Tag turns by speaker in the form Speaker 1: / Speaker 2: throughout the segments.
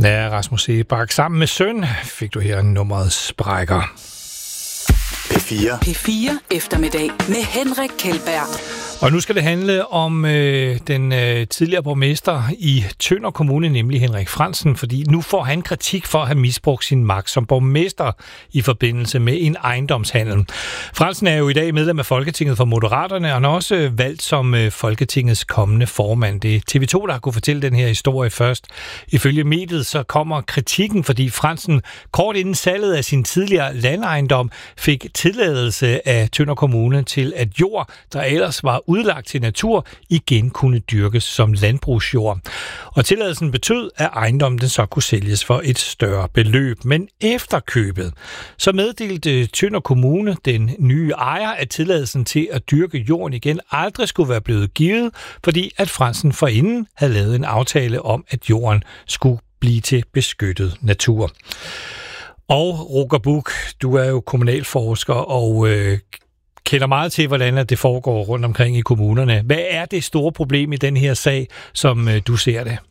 Speaker 1: Ja, Rasmus Seebach. Sammen med søn fik du her nummeret Sprækker.
Speaker 2: P4 eftermiddag med Henrik Kjeldberg.
Speaker 1: Og nu skal det handle om den tidligere borgmester i Tønder Kommune, nemlig Henrik Frandsen, fordi nu får han kritik for at have misbrugt sin magt som borgmester i forbindelse med en ejendomshandel. Frandsen er jo i dag medlem af Folketinget for Moderaterne, og han er også valgt som Folketingets kommende formand. Det er TV2, der har kunne fortælle den her historie først. Ifølge mediet så kommer kritikken, fordi Frandsen kort inden salget af sin tidligere landejendom fik tilladelse af Tønder Kommune til, at jord, der ellers var udlagt til natur, igen kunne dyrkes som landbrugsjord. Og tilladelsen betød, at ejendommen den så kunne sælges for et større beløb. Men efter købet, så meddelte Tønder Kommune, den nye ejer, at tilladelsen til at dyrke jorden igen aldrig skulle være blevet givet, fordi at Frandsen forinden havde lavet en aftale om, at jorden skulle blive til beskyttet natur. Og Roger Buch, du er jo kommunalforsker og kender meget til, hvordan det foregår rundt omkring i kommunerne. Hvad er det store problem i den her sag, som du ser det?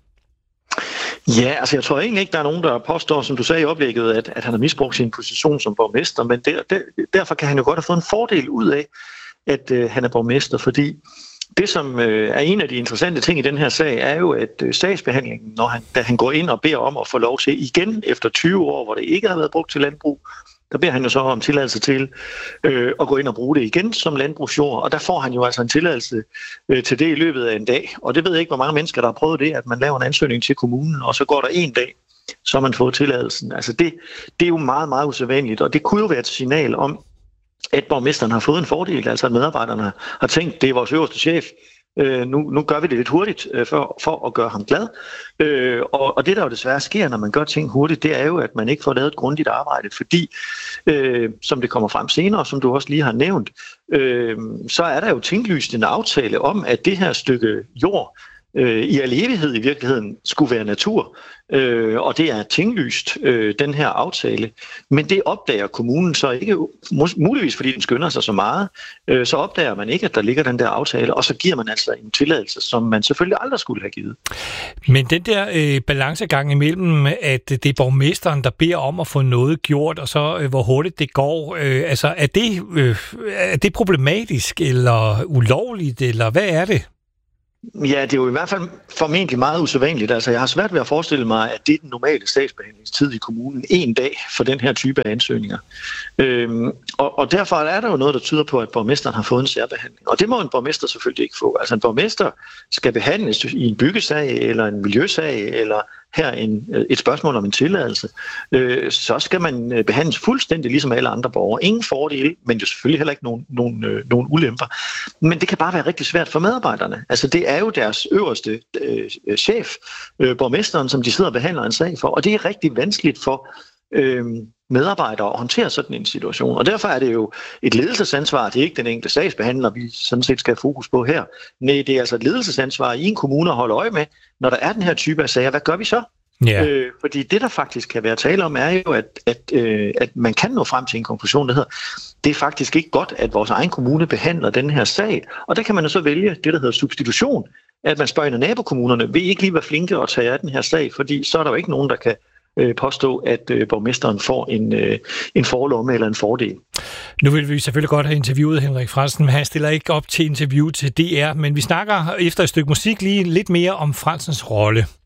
Speaker 3: Ja, altså jeg tror egentlig ikke, der er nogen, der påstår, som du sagde i oplægget, at han har misbrugt sin position som borgmester, men derfor kan han jo godt have fået en fordel ud af, at han er borgmester, fordi det, som er en af de interessante ting i den her sag, er jo, at sagsbehandlingen, da han går ind og beder om at få lov til igen efter 20 år, hvor det ikke har været brugt til landbrug, der beder han jo så om tilladelse til at gå ind og bruge det igen som landbrugsjord, og der får han jo altså en tilladelse til det i løbet af en dag. Og det ved jeg ikke, hvor mange mennesker, der har prøvet det, at man laver en ansøgning til kommunen, og så går der en dag, så har man fået tilladelsen. Altså det er jo meget, meget usædvanligt, og det kunne jo være et signal om, at borgmesteren har fået en fordel, altså at medarbejderne har tænkt, det er vores øverste chef, nu gør vi det lidt hurtigt for at gøre ham glad. Og det, der jo desværre sker, når man gør ting hurtigt, det er jo, at man ikke får lavet et grundigt arbejde, fordi, som det kommer frem senere, som du også lige har nævnt, så er der jo tinglyst en aftale om, at det her stykke jord i al evighed i virkeligheden skulle være natur, og det er tinglyst, den her aftale. Men det opdager kommunen så ikke, muligvis fordi den skynder sig så meget, så opdager man ikke, at der ligger den der aftale, og så giver man altså en tilladelse, som man selvfølgelig aldrig skulle have givet. Men
Speaker 1: den der balancegang imellem, at det er borgmesteren, der beder om at få noget gjort, og så hvor hurtigt det går, altså er det problematisk, eller ulovligt, eller hvad er det?
Speaker 3: Ja, det er jo i hvert fald formentlig meget usædvanligt. Altså, jeg har svært ved at forestille mig, at det er den normale sagsbehandlingstid i kommunen en dag for den her type af ansøgninger. Og derfor er der jo noget, der tyder på, at borgmesteren har fået en særbehandling. Og det må en borgmester selvfølgelig ikke få. Altså, en borgmester skal behandles i en byggesag, eller en miljøsag, eller her et spørgsmål om en tilladelse, så skal man behandles fuldstændig ligesom alle andre borgere. Ingen fordele, men jo selvfølgelig heller ikke nogen ulemper. Men det kan bare være rigtig svært for medarbejderne. Altså det er jo deres øverste chef, borgmesteren, som de sidder og behandler en sag for, og det er rigtig vanskeligt for medarbejdere at håndtere sådan en situation. Og derfor er det jo et ledelsesansvar. Det er ikke den enkelte sagsbehandler, vi sådan set skal have fokus på her. Nej, det er altså et ledelsesansvar i en kommune at holde øje med, når der er den her type af sager. Hvad gør vi så? Yeah. Fordi det, der faktisk kan være tale om, er jo, at man kan nå frem til en konklusion, der hedder, det er faktisk ikke godt, at vores egen kommune behandler den her sag. Og der kan man jo så vælge det, der hedder substitution, at man spørger ind af nabokommunerne, vil I ikke lige være flinke at tage af den her sag, fordi så er der jo ikke nogen, der kan påstå, at borgmesteren får en forlomme eller en fordel.
Speaker 1: Nu vil vi selvfølgelig godt have interviewet Henrik Frandsen, men han stiller ikke op til interview til DR, men vi snakker efter et stykke musik lige lidt mere om Frandsens rolle.